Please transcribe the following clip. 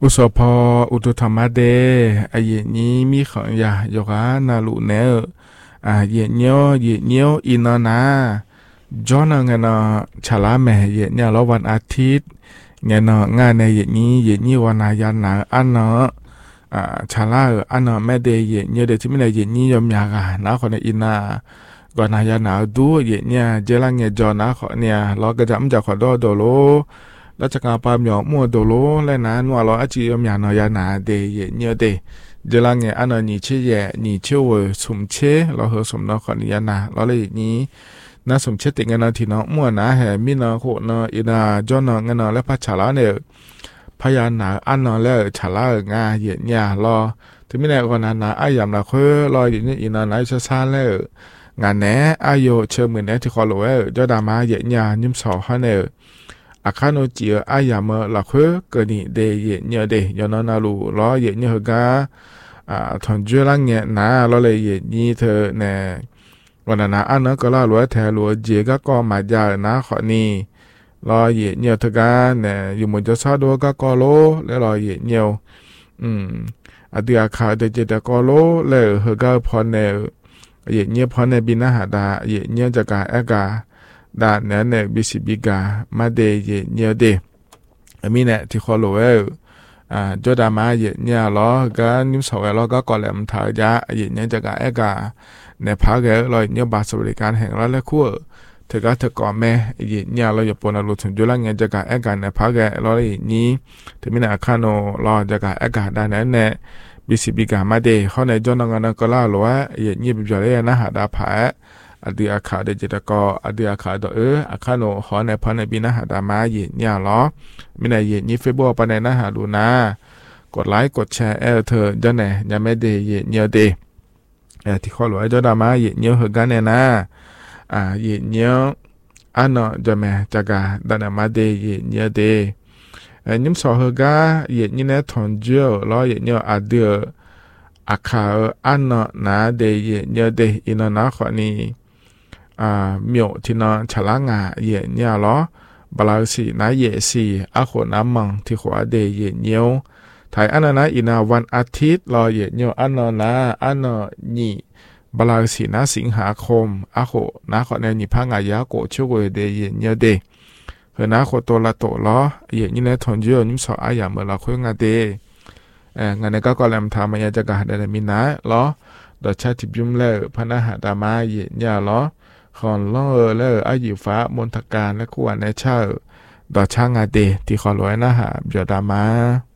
อุสพออุตุธรรมะเดอเยนี้มีของยาโยกานาลุเนอเยเนียวอินนาจอนงานชาลาแม่เยเนี่ยแล้ววันอาทิตย์งานในเยนี้วันนายานาอันเนาะชาลาอันเนาะแม่เดเยเนี่ยเดที่ไม่ได้เยนี้ยอมยากนะคนในอินาก่อนนายานาดูเยเนี่ยเจลังเงจอนะขอเนี่ยเราก็จะจะขอโดโลแล้วจะการปามหยอกมัวโดโลและนั้นว่าเราอาจจะยอมยานายานาเดเยเนี่ยเดเจลังเงอันเนาะนี่เชื่อนี่เชื่อว่าสมเชื่อเราเหรอสมเนาะขอเนี่ยนะเราเลยนี้น่าสมเชื่อติงกันเนาะที่เนาะมัวนะแห่มีเนาะโคเนาะอินาจอนเนาะเงินเนาะและพัชชาละเนี่ยพยานหนาอันเนาะแล้วชาละงาเยเนี่ยรอถึงไม่ได้ก่อนนั้นนะอายามละเคยรออยู่นี่อินาไหนจะซาแล้วงานแหนอายุเชื่อมือแหนที่ขอรู้ว่าเจ้าดามาเยเนี่ยยิ้มสอเขาเนี่ยอาคาโนจีอายามละเคยเกิดนี่เดเยเนี่ยเดยอนนาลูรอเยเนี่ยเหรอกาทอนจุลังเนี่ยนะเราเลยเยนี่เธอเนี่ยวันนั้นอันนั้นก็ล่าลัวแทลัวเจก็มาจานะขอนี่รอเยเนี่ยเธอกันเนี่ยอยู่บนจะซาโดก็โลแล้วรอเยเนี่ยอดีอาคาเดเจตก็โลแล้วเหรอก็พอเนี่ยเยเนี่ยพอในบินาหาดาเยเนี่ยจะกาเอกาดาเนี่ยบิสิบิกามาเดเยเนี่ยเดมีเนี่ยที่ขอรู้จดามาเยเนี่ยล้อก็นิ้วสาวล้อก็ก่อนแหลมถ่ายยาเยเนี่ยจะกาเอกาในภาคลอยเนี่ยบาสบริการแห่งรัฐและคู่เธอก็เธอก่อแม่เยเนี่ยเราอย่าปนอารมณ์ถึงจุลังเงี้ยจะกาเอกาในภาคลอยนี้ถึงมีเนี่ยคาโนล้อจะกาเอกาได้เนี่ยบิสิบิกามาเดเขาในจอนงานก็ล่าหรือว่าเยเนี่ยบิบเลยนะหาดาผาอดีอาคาเดจิตก็อดีอาคาดอาคาโนขอในพันในบินะหาดามาเยเนี่ยล้อมีในเยเนี่ยเฟซบุ๊กปในนะหาดูนะกดไลค์กดแชร์เธอเจ้าไหนยังไม่เดเยเนี่ยเดที่ขอหลวงเจ้าดามาเยเนี่ยเหกันเนี่ยนะเยเนี่ยอันเนาะจะแม่จะกาดานามาเดเยเนี่ยเดนิมสอเหกันเยเนี่ยเนี่ยทอนเจ้าล้อเยเนี่ยอดีอาคาอันเนาะนาเดเยเนี่ยเดอินนะขอนี่มียวที่นอนฉลางาเยเนี่ยล้อบลาสีนาเยสีอาโคน้ำมังที่ขวาเดเยเนี่ยถ่ายอันนั้นนะอินาวันอาทิตย์รอเยเนี่ยอันนั้นนะอันนั้นนี่บลาสีนาสิงหาคมอาโคนาขอแนวนี่พังอายาโกช่วยเดเยเนี่ยเดเฮนาโคโตละโตล้อเยนี่แหละทนเยอะนิ่มสออายาเมื่อเราคุยงาเดงานนี้ก็แลมทำมายาจะกาได้มีนะล้อดอชาติบิมเลอพนาหาดามาเยเนี่ยล้อขอนล่อเลออายุฟ้ามนทการและคู่อันในเช่าดอช่างอาเดที่ขอรวยนะฮะเบียดามา